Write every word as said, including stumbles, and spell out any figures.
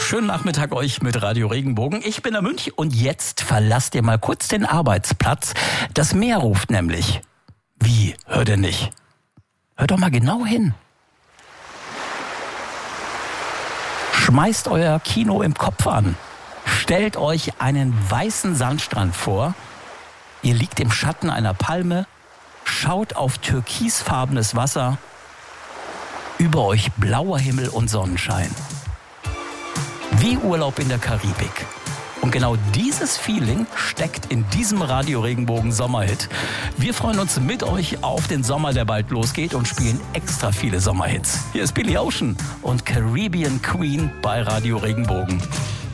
Schönen Nachmittag euch mit Radio Regenbogen. Ich bin der Münch und jetzt verlasst ihr mal kurz den Arbeitsplatz. Das Meer ruft nämlich. Wie? Hört ihr nicht? Hört doch mal genau hin. Schmeißt euer Kino im Kopf an. Stellt euch einen weißen Sandstrand vor. Ihr liegt im Schatten einer Palme, schaut auf türkisfarbenes Wasser. Über euch blauer Himmel und Sonnenschein. Wie Urlaub in der Karibik. Und genau dieses Feeling steckt in diesem Radio Regenbogen Sommerhit. Wir freuen uns mit euch auf den Sommer, der bald losgeht, und spielen extra viele Sommerhits. Hier ist Billy Ocean und Caribbean Queen bei Radio Regenbogen.